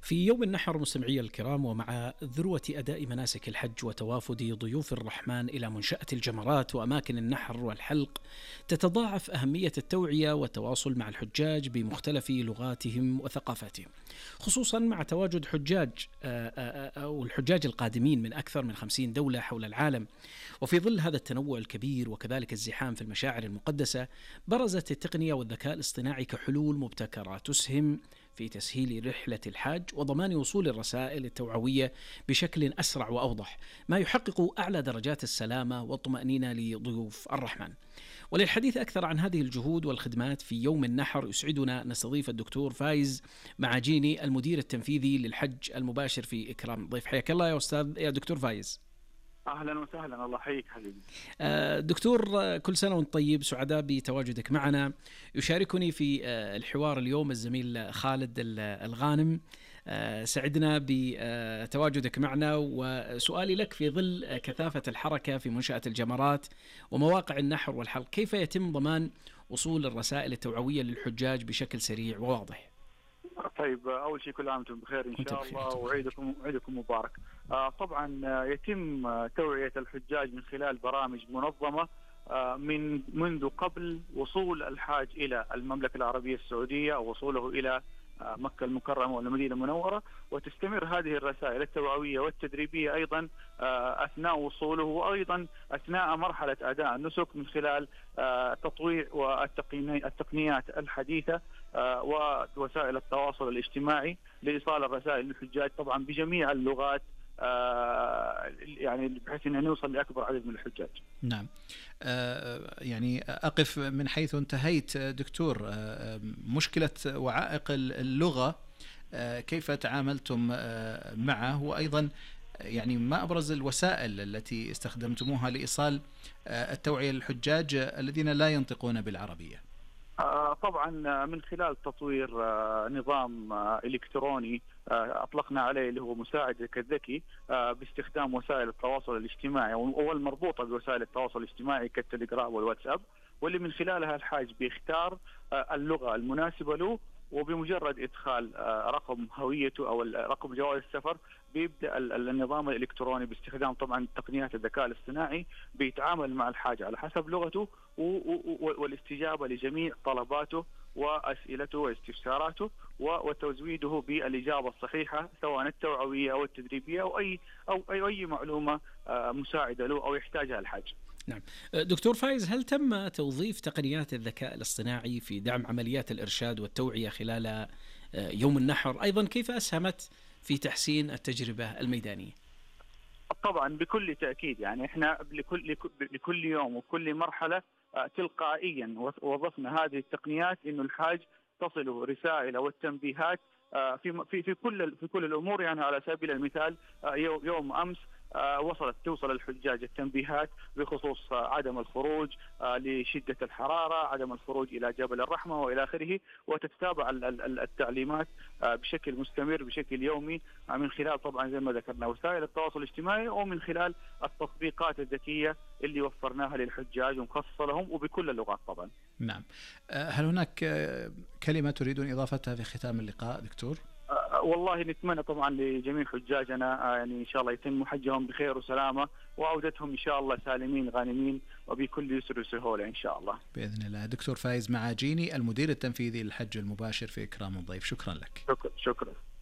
في يوم النحر مستمعي الكرام، ومع ذروة أداء مناسك الحج وتوافد ضيوف الرحمن إلى منشأة الجمرات وأماكن النحر والحلق، تتضاعف أهمية التوعية والتواصل مع الحجاج بمختلف لغاتهم وثقافاتهم، خصوصا مع تواجد حجاج أو الحجاج القادمين من أكثر من 50 دولة حول العالم. وفي ظل هذا التنوع الكبير وكذلك الزحام في المشاعر المقدسة، برزت التقنية والذكاء الاصطناعي كحلول مبتكرة تسهم في تسهيل رحلة الحاج وضمان وصول الرسائل التوعوية بشكل أسرع وأوضح، ما يحقق أعلى درجات السلامة والطمأنينة لضيوف الرحمن. وللحديث أكثر عن هذه الجهود والخدمات في يوم النحر، يسعدنا نستضيف الدكتور فايز معاجيني، المدير التنفيذي للحج المباشر في إكرام ضيف. حياك الله يا أستاذ يا دكتور فايز. أهلا وسهلا، الله يحييك حبيبي. دكتور، كل سنة وانت طيب، سعداء بتواجدك معنا. يشاركني في الحوار اليوم الزميل خالد الغانم. سعدنا بتواجدك معنا، وسؤالي لك في ظل كثافة الحركة في منشأة الجمرات ومواقع النحر والحلق، كيف يتم ضمان وصول الرسائل التوعوية للحجاج بشكل سريع وواضح؟ طيب، أول شيء كل عام وأنتم بخير إن شاء الله، وعيدكم مبارك. طبعا يتم توعية الحجاج من خلال برامج منظمة منذ قبل وصول الحاج إلى المملكة العربية السعودية أو وصوله إلى مكة المكرمة والمدينة المنورة، وتستمر هذه الرسائل التوعوية والتدريبية أيضا أثناء وصوله، وأيضا أثناء مرحلة أداء النسك من خلال تطويع والتقنيات الحديثة ووسائل التواصل الاجتماعي لإيصال الرسائل للحجاج طبعا بجميع اللغات، يعني بحيث أن نوصل لأكبر عدد من الحجاج. نعم. يعني أقف من حيث انتهيت دكتور. مشكلة وعائق اللغة كيف تعاملتم معه، وأيضا يعني ما أبرز الوسائل التي استخدمتموها لإيصال التوعية للحجاج الذين لا ينطقون بالعربية؟ طبعا من خلال تطوير نظام إلكتروني أطلقنا عليه اللي هو مساعدك الذكي، باستخدام وسائل التواصل الاجتماعي والمربوطة بوسائل التواصل الاجتماعي كالتليجرام والواتساب، واللي من خلالها الحاج بيختار اللغة المناسبة له، وبمجرد إدخال رقم هويته أو رقم جواز السفر بيبدأ النظام الإلكتروني باستخدام طبعا تقنيات الذكاء الاصطناعي بيتعامل مع الحاج على حسب لغته والاستجابة لجميع طلباته وأسئلته واستفساراته وتزويده بالإجابة الصحيحة، سواء التوعوية أو التدريبية أو أي معلومة مساعدة له أو يحتاجها الحاج. نعم. دكتور فايز، هل تم توظيف تقنيات الذكاء الاصطناعي في دعم عمليات الإرشاد والتوعية خلال يوم النحر؟ أيضا كيف أسهمت في تحسين التجربة الميدانية؟ طبعا بكل تأكيد، يعني احنا لكل يوم وكل مرحلة تلقائيا وظفنا هذه التقنيات إنه الحاج تصله رسائل والتنبيهات في كل الأمور. يعني على سبيل المثال يوم أمس توصل الحجاج التنبيهات بخصوص عدم الخروج لشدة الحرارة، عدم الخروج إلى جبل الرحمة وإلى آخره، وتتابع التعليمات بشكل مستمر بشكل يومي من خلال طبعا زي ما ذكرنا وسائل التواصل الاجتماعي، ومن خلال التطبيقات الذكية اللي وفرناها للحجاج ومخصصة لهم وبكل اللغات طبعا. نعم. هل هناك كلمة تريدون إضافتها في ختام اللقاء دكتور؟ والله نتمنى طبعا لجميع حجاجنا يعني إن شاء الله يتم حجهم بخير وسلامة، وعودتهم إن شاء الله سالمين غانمين وبكل يسر وسهولة إن شاء الله بإذن الله. دكتور فايز معاجيني، المدير التنفيذي للحج المباشر في إكرام الضيف، شكرا لك. شكرا.